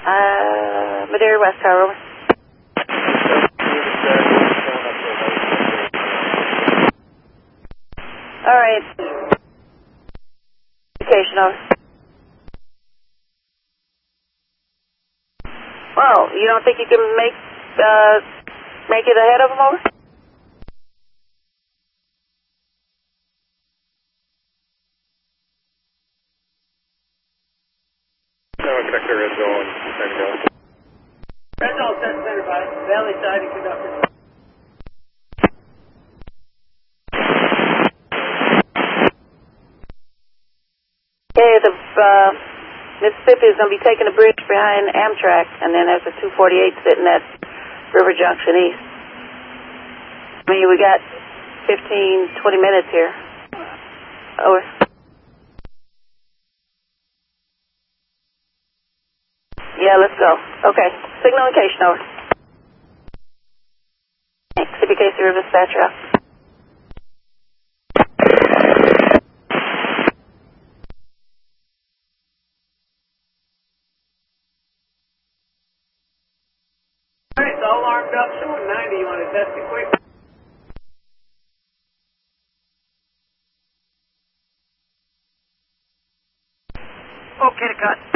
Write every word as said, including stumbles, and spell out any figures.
Uh, Madeira West Tower, over. All right. Location, over. Well, you don't think you can make, uh, make it ahead of them, over? No, connector red zone, time to go. Red zone set center by, valley side and conductor. Okay, the, uh, Mississippi is going to be taking a bridge behind Amtrak, and then there's a two forty-eight sitting at River Junction East. I mean, we got fifteen, twenty minutes here. Over. Yeah, let's go. Okay. Signal location, over. C B K C River Dispatcher out. Alright, it's all armed up, showing ninety, you want to test it quick? Okay to cut.